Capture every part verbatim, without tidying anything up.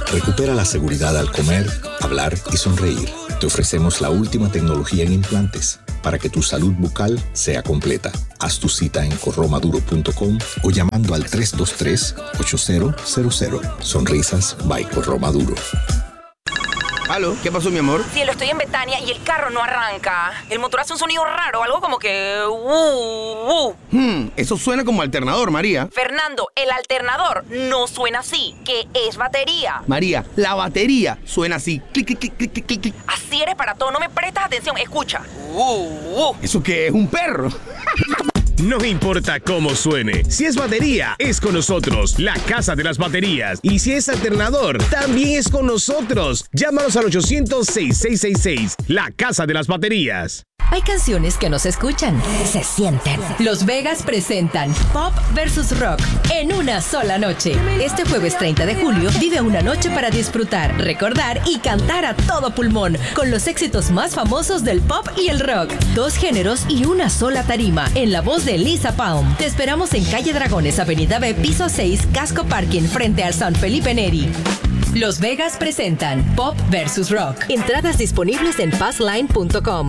Recupera la seguridad al comer, hablar y sonreír. Te ofrecemos la última tecnología en implantes para que tu salud bucal sea completa. Haz tu cita en corromaduro punto com o llamando al tres dos tres, ocho cero cero cero. Sonrisas by Corromaduro. ¿Aló? ¿Qué pasó, mi amor? Cielo, estoy en Betania y el carro no arranca. El motor hace un sonido raro, algo como que... Uh, uh. Hmm, eso suena como alternador, María. Fernando, el alternador no suena así, que es batería. María, la batería suena así. Clic, clic, clic, clic, clic, clic. Así eres para todo, no me prestas atención. Escucha. Uh, uh. ¿Eso qué es? ¿Un perro? No importa cómo suene, si es batería, es con nosotros, la Casa de las Baterías. Y si es alternador, también es con nosotros. Llámanos al ochocientos, sesenta y seis sesenta y seis, la Casa de las Baterías. Hay canciones que no se escuchan, se sienten. Los Vegas presentan Pop versus Rock en una sola noche. Este jueves treinta de julio vive una noche para disfrutar, recordar y cantar a todo pulmón con los éxitos más famosos del pop y el rock. Dos géneros y una sola tarima en la voz de Lisa Palm. Te esperamos en Calle Dragones, Avenida B, piso seis, Casco Parking, frente al San Felipe Neri. Los Vegas presentan Pop versus Rock. Entradas disponibles en passline punto com.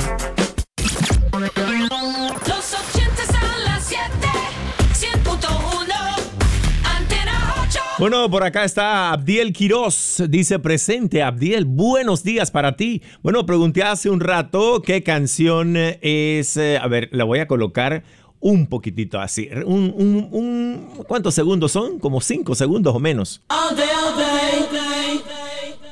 Los ochentas a las siete, cien punto uno, Antena ocho. Bueno, por acá está Abdiel Quiroz, dice presente. Abdiel, buenos días para ti. Bueno, pregunté hace un rato qué canción es, eh, a ver, la voy a colocar un poquitito así, un, un, un, ¿cuántos segundos son? Como cinco segundos o menos. All day, all day, day, day.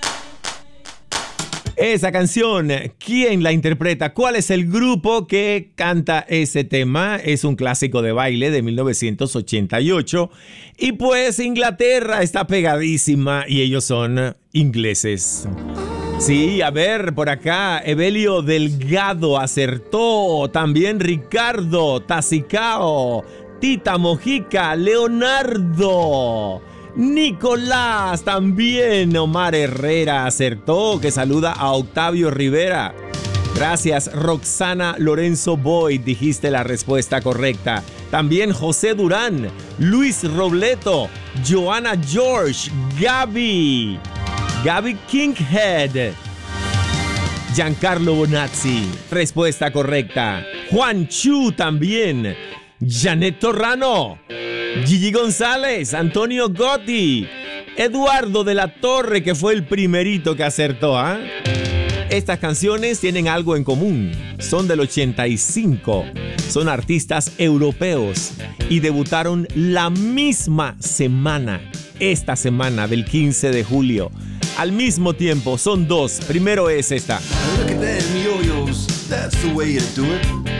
Esa canción, ¿quién la interpreta? ¿Cuál es el grupo que canta ese tema? Es un clásico de baile de mil novecientos ochenta y ocho. Y pues Inglaterra está pegadísima y ellos son ingleses. Sí, a ver, por acá, Evelio Delgado acertó. También Ricardo Tacicao, Tita Mojica, Leonardo, Nicolás, también Omar Herrera acertó, que saluda a Octavio Rivera. Gracias, Roxana Lorenzo Boyd, dijiste la respuesta correcta. También José Durán, Luis Robleto, Joana George, Gaby, Gaby Kinghead, Giancarlo Bonazzi, respuesta correcta. Juan Chu también, Janet Torrano, Gigi González, Antonio Gotti, Eduardo de la Torre, que fue el primerito que acertó, ¿ah? ¿eh? Estas canciones tienen algo en común. Son del ochenta y cinco. Son artistas europeos y debutaron la misma semana, esta semana del quince de julio. Al mismo tiempo, son dos. Primero es esta. Look at them yo-yos. That's the way you do it.